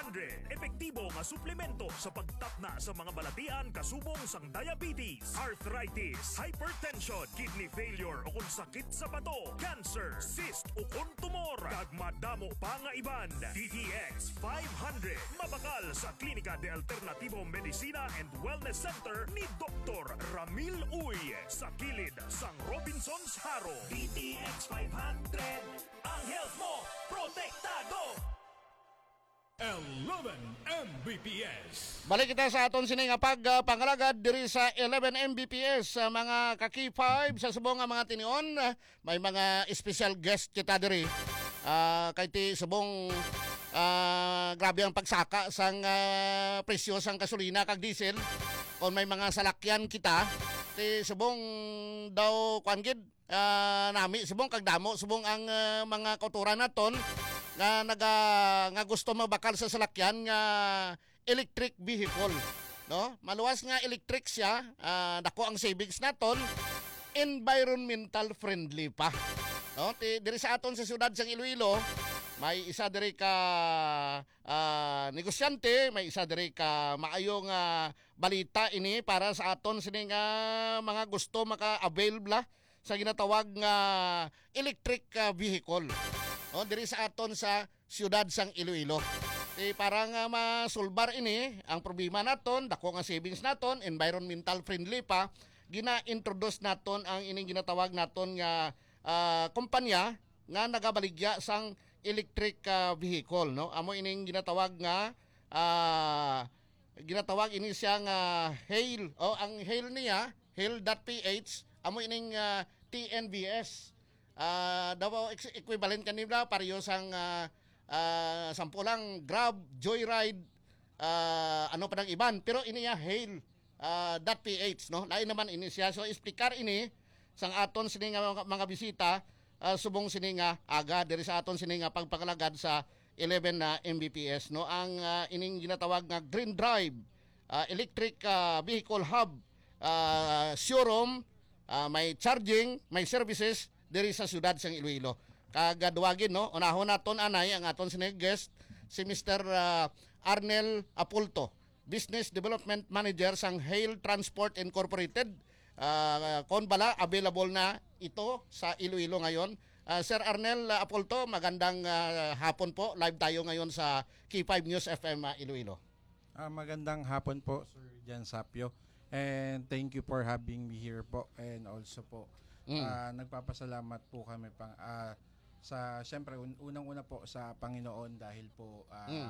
500. Epektibo nga suplemento sa pagtakna sa mga balatian kasubong sang diabetes, arthritis, hypertension, kidney failure o kung sakit sa bato, cancer, cyst o kung tumor, kag madamo pa nga iban. DTX 500 mabakal sa Klinika de Alternativo Medicina and Wellness Center ni Dr. Ramil Uy sa kilid sang Robinson's Haro. DTX 500, ang health mo protektado. 11 Mbps. Balik kita sa aton sini nga pagpangalagad diri sa 11 Mbps sa mga kaki 5 sa subong nga mga tinion. May mga special guest kita diri. Kay ti subong grabe ang pagsaka sang presyo sang gasolina kag diesel. Kung may mga salakyan kita, ti subong daw kwan gid nami subong kag damo subong ang mga kauturan naton nga gusto mabakal sa salakyan nga electric vehicle, no? Maluwas nga electric siya, dako ang savings naton, environmental friendly pa, no? Diri sa aton sa siyudad sang Iloilo, may isa diri ka negosyante, may isa diri ka maayong balita ini para sa aton sini nga mga gusto maka-avail bla sa ginatawag nga electric vehicle. No, diri sa aton sa siyudad sang Iloilo. Para nga masulbar ini ang problema naton, dako nga savings naton, environmental friendly pa, gina-introduce naton ang ining ginatawag naton nga kumpanya nga nagabaligya sang electric vehicle, no? Amo ining ginatawag nga ginatawag ini siya nga Hail. Ang Hail niya, Hail.ph, amo ining TNVS. Daw equivalent kanila pareho sang sampo lang Grab, Joyride, ano pa nang iban, pero ini ya Hail.ph, no? Lain naman ini siya. So explicar ini sang aton sini nga mga bisita subong sini nga aga diri sa aton sini nga pagpakalagad sa 11 na Mbps, no? Ang ining ginatawag nga Green Drive electric vehicle hub showroom, may charging, may services diri sa siyudad sang Iloilo. Kagaduwagin, no, unahon naton anay ang aton sini guest si Mr. Arnel Apulto, Business Development Manager sang Hail Transport Incorporated. Kon bala available na ito sa Iloilo ngayon. Sir Arnel Apulto, magandang hapon po. Live tayo ngayon sa K5 News FM Iloilo. Magandang hapon po, Sir Jan Sapio. And thank you for having me here po. And also po, nagpapasalamat po kami sa syempre unang-una po sa Panginoon dahil po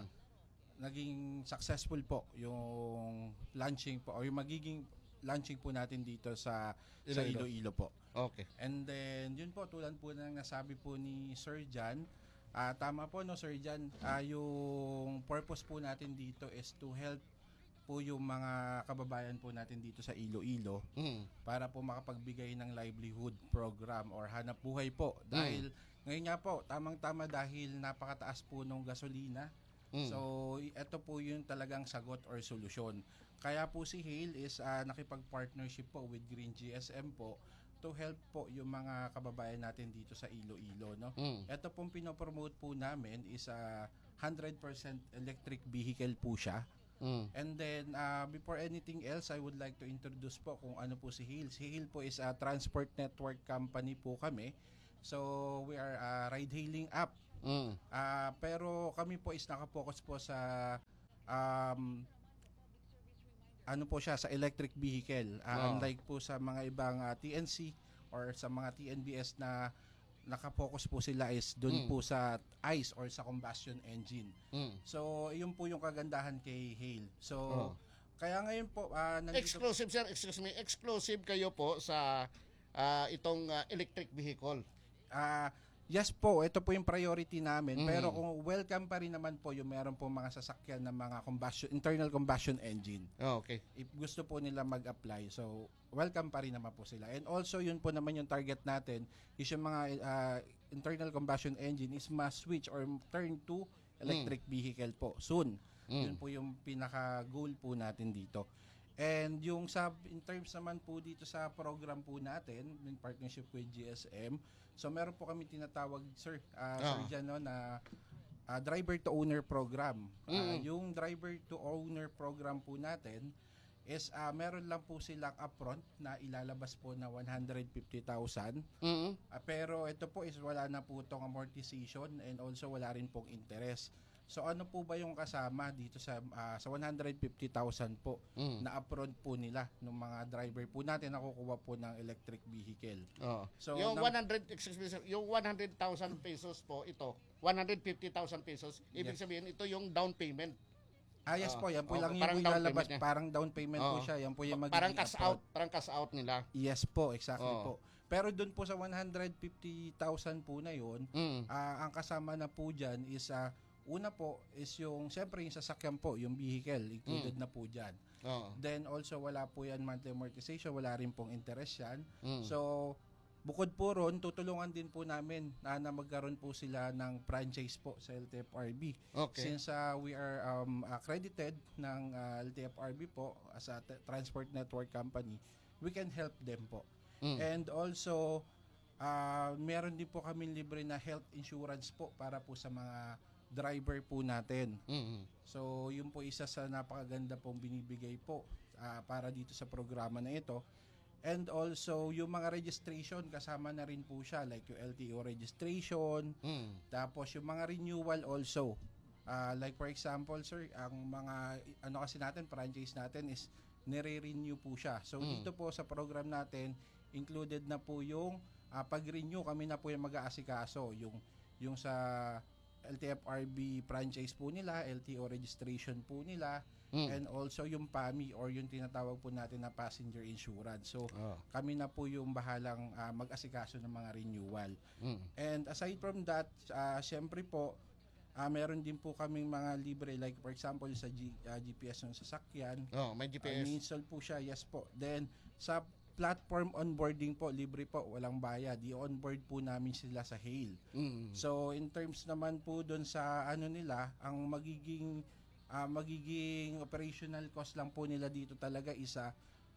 naging successful po yung launching po o yung magiging launching po natin dito sa Iloilo po. Okay. And then yun po, tulad po ng nasabi po ni Sir Jan, tama po no Sir Jan, yung purpose po natin dito is to help po yung mga kababayan po natin dito sa Iloilo para po makapagbigay ng livelihood program or hanap buhay po. Dahil ngayon nga po, tamang-tama dahil napakataas po ng gasolina. So, ito po yung talagang sagot or solusyon. Kaya po si Hail is nakipag-partnership po with Green GSM po to help po yung mga kababayan natin dito sa Iloilo, no? Ito pong pinopromote po namin is 100% electric vehicle po siya. And then, before anything else, I would like to introduce po kung ano po si Hail. Si Hail po is a transport network company po kami. So, we are a ride-hailing app. Pero kami po is nakapokus po sa ano po siya, sa electric vehicle. Unlike po sa mga ibang TNC or sa mga TNBS na nakapokus po sila is doon po sa ICE or sa combustion engine. So, yun po yung kagandahan kay Hail. So, kaya ngayon po exclusive sir, excuse me, exclusive kayo po sa itong electric vehicle. Yes po, ito po yung priority namin. Pero kung welcome pa rin naman po yung meron po mga sasakyan ng mga internal combustion engine. Okay. If gusto po nila mag-apply, so welcome pa rin naman po sila. And also yun po naman yung target natin is yung mga internal combustion engine is ma-switch or turn to electric vehicle po soon. Yun po yung pinaka-goal po natin dito. And yung in terms naman po dito sa program po natin in partnership with GSM, so meron po kami tinatawag Sir Jan, no, na driver to owner program. Yung driver to owner program po natin is meron lang po silang upfront na ilalabas po na 150,000. Pero ito po is wala na po itong amortization and also wala rin pong interest. So ano po ba yung kasama dito sa 150,000 po na upfront po nila ng mga driver po natin na kukuha po ng electric vehicle. So yung 100,000 pesos po ito, 150,000 pesos, ibig sabihin ito yung down payment. Yes po, yan po lang yung parang down ilalabas, payment niya. parang down payment po siya. Yan po yung magiging Parang cash upfront. out, parang cash out nila. Yes po, exactly po. Pero doon po sa 150,000 po na yun, ang kasama na po dyan is una po is yung, siyempre yung sasakyan po, yung vehicle, included na po dyan. Then also wala po yan monthly amortization, wala rin pong interest yan. So, bukod po ron, tutulungan din po namin na magkaroon po sila ng franchise po sa LTFRB. Since we are accredited ng LTFRB po as a transport network company, we can help them po. And also, meron din po kami libre na health insurance po para po sa mga driver po natin. So, yun po isa sa napakaganda pong binibigay po para dito sa programa na ito. And also, yung mga registration, kasama na rin po siya. Like yung LTO registration. Tapos yung mga renewal also. Like for example, sir, ang mga, kasi natin, franchise natin is nire-renew po siya. So, dito po sa program natin, included na po yung pag-renew. Kami na po yung mag-aasikaso. Yung sa LTFRB franchise po nila, LTO registration po nila, and also yung PAMI or yung tinatawag po natin na passenger insurance. So, kami na po yung bahalang mag-asikaso ng mga renewal. And aside from that, syempre po, meron din po kaming mga libre, like for example, sa GPS ng sasakyan. May GPS. Install po siya, yes po. Then, sa platform onboarding po, libre po, walang bayad. I-onboard po namin sila sa Hail. So, in terms naman po doon sa nila, ang magiging operational cost lang po nila dito talaga isa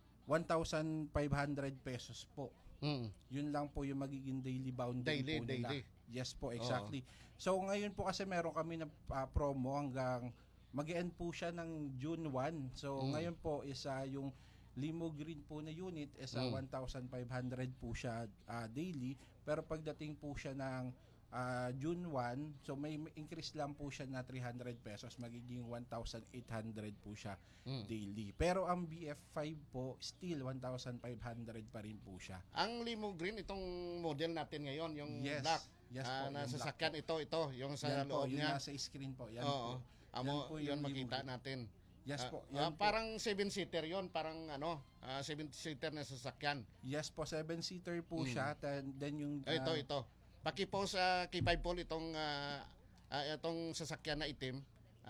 1,500 pesos po. Yun lang po yung magiging daily boundary po nila. Yes po, exactly. So, ngayon po kasi meron kami na promo hanggang mag-end po siya ng June 1. So, ngayon po is yung Limo Green po na unit is 1,500 po siya daily. Pero pagdating po siya ng June 1, so may increase lang po siya na 300 pesos. Magiging 1,800 po siya daily. Pero ang BF5 po, still 1,500 pa rin po siya. Ang Limo Green, itong model natin ngayon, yung black. Yes po, na yung sasakyan ito, yung sa yan loob po, yung niya. nasa screen po. Yan Oo. po. Yun yung makita Limo natin. Yes po. Yan po. Parang 7-seater yon, parang 7-seater na sasakyan. Yes po, 7-seater po siya. Then yung Ito. Paki-post kay 5 Paul itong sasakyan na itim.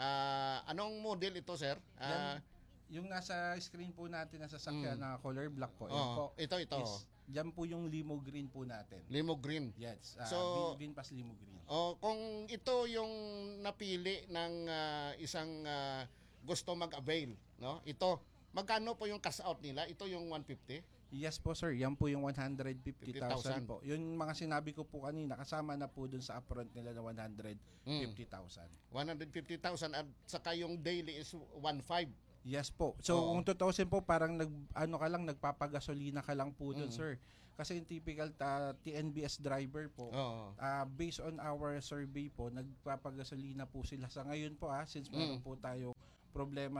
Anong model ito, sir? Yung nasa screen po natin na sasakyan na color black po. Yan po. Ito. Diyan po yung Limo Green po natin. Limo Green. Yes. So, VinFast Limo Green. Kung ito yung napili ng isang gusto mag-avail, no? Ito, magkano po yung cash out nila? Ito yung 150? Yes po, sir. Yan po yung 150,000 po. Yung mga sinabi ko po kanina, kasama na po dun sa upfront nila na 150,000. 150,000 at saka yung daily is 1.5. Yes po. So, kung tutusin po, parang nagpapagasolina ka lang po dun, sir. Kasi yung typical TNBS driver po, based on our survey po, nagpapagasolina po sila. Sa ngayon po, since meron po tayo problema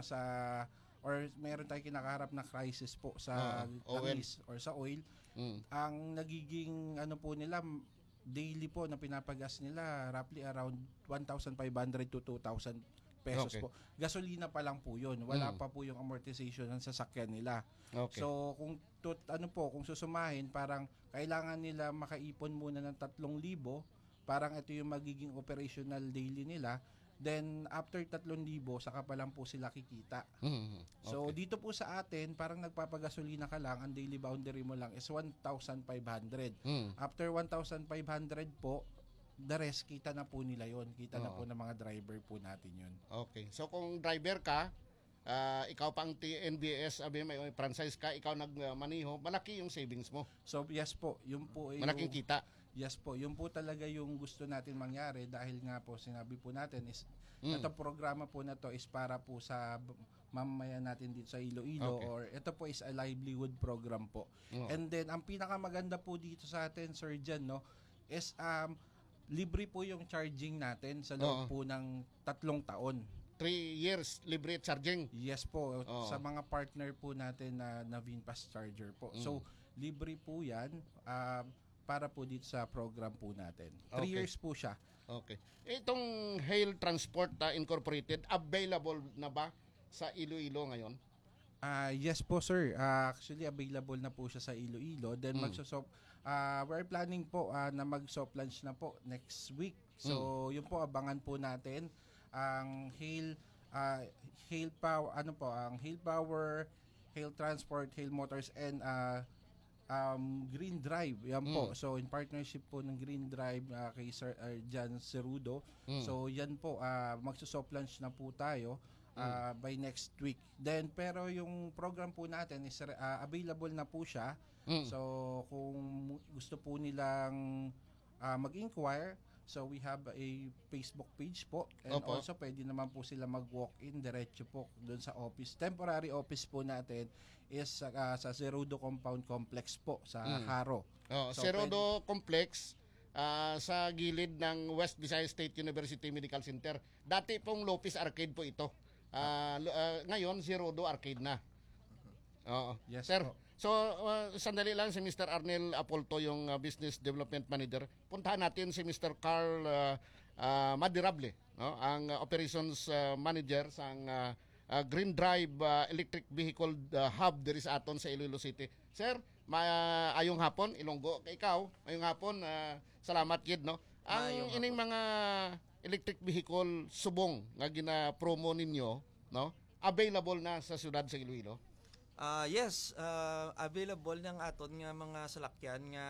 or meron tayong kinakaharap na crisis po sa langis or sa oil, ang nagiging po nila, daily po na pinapagas nila, roughly around 1,500 to 2,000 pesos po. Gasolina pa lang po 'yon. Wala pa po yung amortization ng sasakyan nila. So kung susumahin, parang kailangan nila makaipon muna ng 3,000, parang ito yung magiging operational daily nila. Then after 3,000, saka pa lang po sila kikita. So dito po sa atin, parang nagpapagasolina ka lang, ang daily boundary mo lang is 1,500. After 1,500 po, the rest, kita na po nila yon. Kita na po ng mga driver po natin yon. Okay. So kung driver ka, ikaw pang TNBS, may franchise ka, ikaw nagmaniho, malaki yung savings mo. So yes po, yun po Malaking kita. Yes po, yun po talaga yung gusto natin mangyari dahil nga po sinabi po natin is itong programa po na to is para po sa mamamayan natin dito sa Iloilo, Okay. or ito po is a livelihood program po. Oo. And then ang pinakamaganda po dito sa atin, Sir Jan, no, is libre po yung charging natin sa Oo. loob po ng 3 taon. 3 years libre charging. Yes po, Oo. sa mga partner po natin na VinFast Charger po. So, libre po yan para po dito sa program po natin. 3 Okay. years po siya. Okay. Itong Hail Transport Incorporated, available na ba sa Iloilo ngayon? Yes po, sir. Actually, available na po siya sa Iloilo. Then, we're planning po na mag-soft launch na po next week. So, yun po, abangan po natin ang Hail Power, ang Hail Power, Hail Transport, Hail Motors, and Green Drive. Yan po. So, in partnership po ng Green Drive kay Sir Jan Cerudo. So, yan po, magso-soft launch na po tayo by next week. Then, pero yung program po natin is available na po siya. So, kung gusto po nilang mag-inquire, so we have a Facebook page po, and Opo. also pwede naman po sila mag-walk-in diretso po doon sa office. Temporary office po natin is sa Cerudo Compound Complex po sa Haro. So, Cerudo Complex sa gilid ng West Visayas State University Medical Center. Dati pong Lopez Arcade po ito. Ngayon, Cerudo Arcade na. Oo. Yes Sir, po. so sandali lang, si Mr. Arnel Apolto, yung Business Development Manager. Puntahan natin si Mr. Carl Madirable, no? Ang Operations Manager sa Green Drive Electric Vehicle Hub diri sa aton sa Iloilo City. Sir, ayong hapon, Ilonggo. Ikaw, ayong hapon, salamat kid, no? Ang ining mga electric vehicle subong nga gina-promo ninyo, no? Available na sa syudad sa Iloilo. Yes, available ng aton nga mga salakyan nga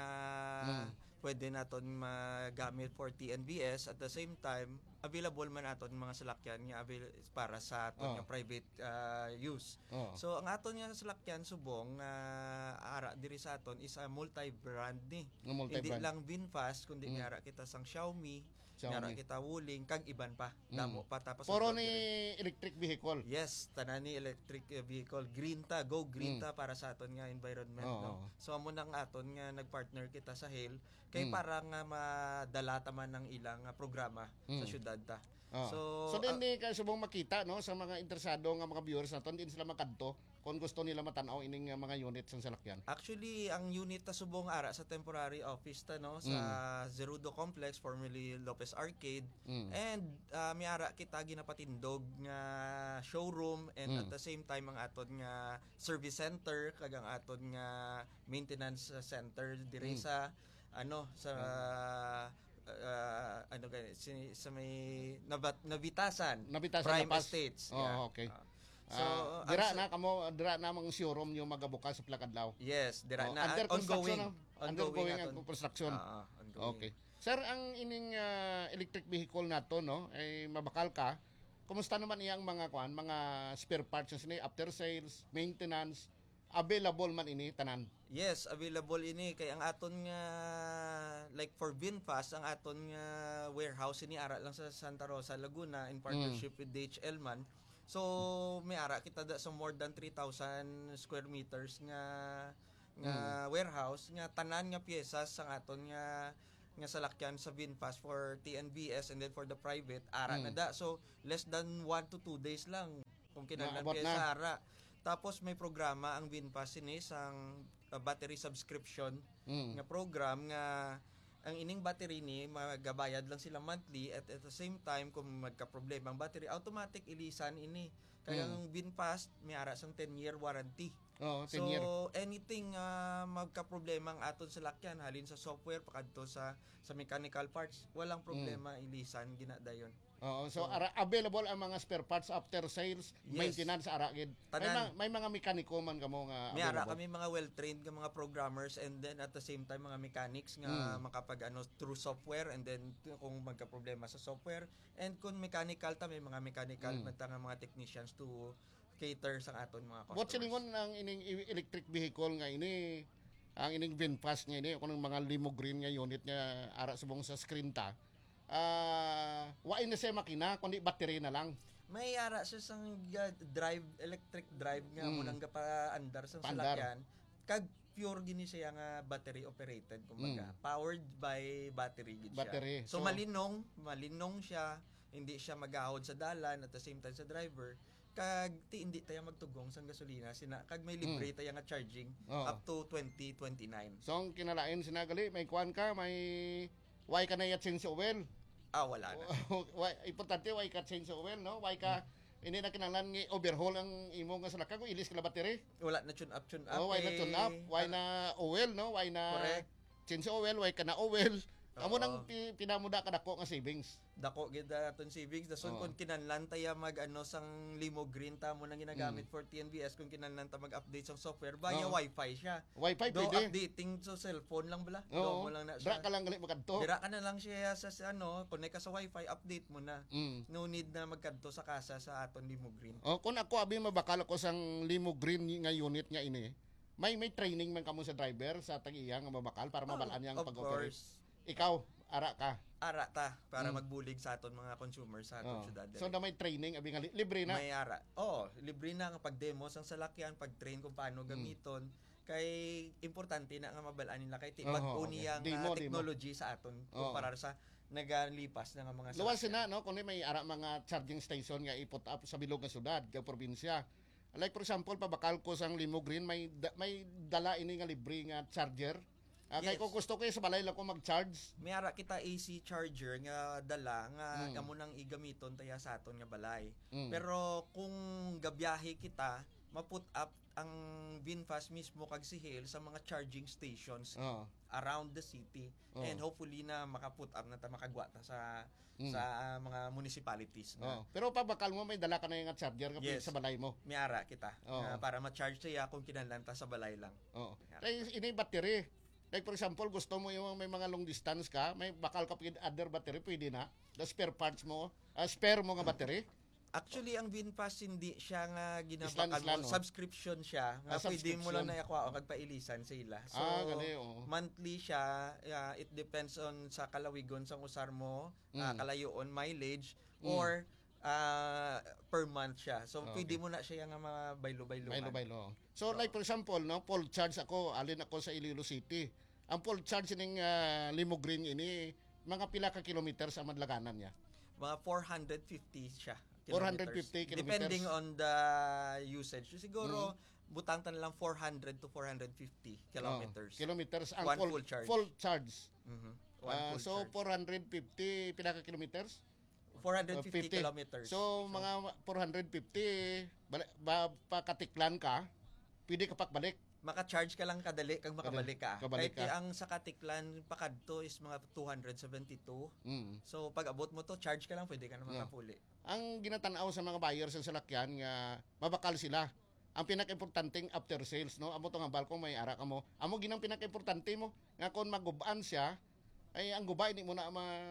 pwede naton magamit for TNVS. At the same time, available man aton mga salakyan nga para sa aton nga private use. So ang aton nga salakyan subong ara diri sa aton is a multi-brand ni. Hindi lang VinFast kundi ara kita sang Xiaomi, ara kita Wuling kag iban pa. Damo pa tapos Puro ni electric vehicle. yes, tanan ni electric vehicle green ta, go green ta para sa aton nga environment, no. So amo nang aton nga nagpartner kita sa Hail kay para nga madala ta man ng ilang programa sa syudad ta. So din ni subong makita, no, sa mga interesado nga mga viewers naton, din sila makadto kung gusto nila matanaw ining mga units ng salakyan. Actually, ang unit ta subong ara sa temporary office ta, no, sa Zerudo Complex, formerly Lopez Arcade. And may ara kita ginapatindog nga showroom, and at the same time ang aton nga service center kag ang aton nga maintenance center diri sa sa may Nabitasan Prime Lapas. Estates. Okay. So, dira na kamo, dira na mga showroom yung magabukas sa Plakadlaw. yes, dira na Under construction, ongoing ang aton. construction. Ongoing. Okay. Sir, ang ining electric vehicle nato, no, ay mabakal ka. Kumusta naman iyang mga mga spare parts ni after sales, maintenance, available man ini tanan? Yes, available ini kay ang aton nga like for VinFast, ang aton nga warehouse ini ara lang sa Santa Rosa, Laguna in partnership with DHL man. So may ara kita da sa more than 3,000 square meters nga warehouse nga tanan nga piyesas sang aton nga salakyan sa VinFast for TNVS, and then for the private ara na da. So less than 1 to 2 days lang kung kinahanglan piyesa ara. Tapos may programa ang VinFast ini sang battery subscription nga program nga ang ining battery ni magabayad lang sila monthly, at the same time kung magka-problema ang battery automatic ilisan ini. Kaya ang VinFast may ara sang 10-year warranty. 10 so year. anything magka-problema ang aton sa lakyan halin sa software pakadto sa mechanical parts, walang problema, ilisan ginadayon. So available ang mga spare parts after sales, maintenance ara gid. May mga mekaniko man kamo nga may ara available. kami mga well-trained nga mga programmers, and then at the same time mga mechanics nga makapag through software, and then kung magka-problema sa software, and kung mechanical ta may mga mechanical man ta nga mga technicians to cater sa aton mga customers. What silingon ang ining electric vehicle nga ini ang ining VinFast nga ini kung mga limo green nga unit nga ara subong sa screen ta. Wa na siya makina kundi battery na lang. May ara siya sang electric drive nga mo lang pa andar sa Paandar. salakyan. Kag pure gini siya nga battery operated kumbaga. Powered by battery gid siya. Battery. So, So, malinong siya, hindi siya magahod sa dalan at the same time sa driver. Kag hindi tayo magtugong sa gasolina kag may libre tayo nga charging Oo. up to 2029. So ang kinalain sinagali may kuan ka, may why ka na change oil. Wala na. Importante why ka change oil, no? Why ka hindi na kinahanglan nga overhaul ang imo nga salakyan kung ilis ka na battery. Wala na tune up. Why na tune up? Why na oil, no? Why na Correct. change oil? Why ka na oil? Amo Oo. nang pinamuda ka dako nga savings. Dako gid aton savings dason Oo. kung kinahanglan taya sang limo green ta mo nang ginagamit for TNVS kung kinahanglan ta mag-update sa software via Oo. Wi-Fi siya. Wi-Fi Do pwede. updating sa cellphone lang bala. Oo. Do mo lang na Dra siya. ka lang gali makadto. Dira ka na lang siya sa connect ka sa Wi-Fi, update mo na. Mm. No need na magkadto sa kasa sa aton limo green. Kung ako abi mabakal ako sang limo green nga unit nga ini, may training man kamo sa driver sa tag-iya nga mabakal para mabalaan yang Of pag-operate. course. Ikaw, ara ka. Ara ta para magbulig sa aton mga consumers sa aton Oh. syudad. So na may training abi nga libre na. May ara. Libre na nga pag-demo sang salakyan, pag-train kung paano gamiton. Kay importante na nga mabalaan nila kay Oo, bag-uni okay. yang Demo. technology sa aton Oo. para sa nagalipas na nga mga Luwas salakyan. na no kundi may ara mga charging station nga ipot up sa bilog nga syudad, nga probinsya. Like for example, pabakal ko sang Limo Green may dala ini nga libre nga charger. Kay Yes. ko gusto ko sa balay lang ko mag-charge. May ara kita AC charger nga dala nga amo nang igamiton taya sa aton nga balay. Mm. Pero kung gabiyahe kita, ma-put up ang VinFast mismo kag si Hale sa mga charging stations Oh. around the city Oh. and hopefully na maka-put up na ta makagwa ta sa mga municipalities na. Pero pabakal mo may dala ka na nga charger kapag Yes. sa balay mo. May ara kita Oo. para ma-charge siya kung kinahanglan ta sa balay lang. Oo. Kaya ini battery. Like for example, gusto mo yung may mga long distance ka, may bakal ka pwede other battery, pwede na. The spare parts mo, spare mo nga battery. Actually, ang VinFast hindi siya nga Islan, ginabakal no? subscription siya. Nga pwede mo lang subscription. na o kagpailisan sa ila. So, gali, oo. monthly siya. It depends on sa kalawigon sa usar mo, kalayoon, mileage, or per month siya. So, Okay. pwede mo na siya nga mabaylo-baylo. Baylo. So like for example, no, full charge ako, alin ako sa Iloilo City. Ang full charge ning Limo Green ini, mga pila ka kilometer sa madlaganan niya. Mga 450 siya. 450 kilometers. Depending on the usage. So, siguro, butang tan lang 400 to 450 kilometers. Kilometers ang One full, full charge. full charge. Mhm. One full So charge. 450 pila ka kilometers? 450 50. kilometers. So mga 450 pakatiklan ka, pwede ka pakbalik. Maka-charge ka lang kadali kag makabalik ka. Kabalik Kahit ka. ang sa Katiklan pakadto is mga 272. Mm. So pag abot mo to, charge ka lang, pwede ka na makapuli. Ang ginatanaw sa mga buyers ng salakyan nga mabakal sila. Ang pinaka-importanting after sales, no? Amo to nga balkong may ara ka mo. Amo ginang pinaka-importante mo nga kung magubaan siya, ay ang gubay ni mo na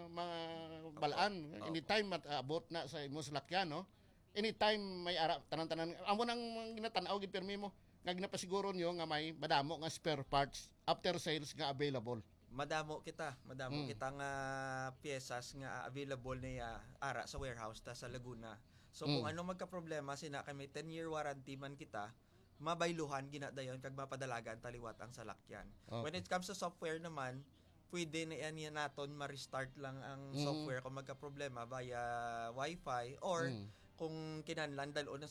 balaan. Anytime abot na sa imo salakyan, no? Anytime may ara tanan-tanan. Amo nang ginatanaw gid permi mo nga ginapasiguro niyo nga may madamo nga spare parts after sales nga available. Madamo kita nga piyesas nga available na ara sa warehouse ta sa Laguna. So kung ano magka-problema sina kami 10-year warranty man kita, mabayluhan ginadayon kag mapadalagan taliwat ang salakyan. Okay. When it comes to software naman, pwede na yan naton ma-restart lang ang software kung magka-problema via Wi-Fi or kung kinahanglan dalon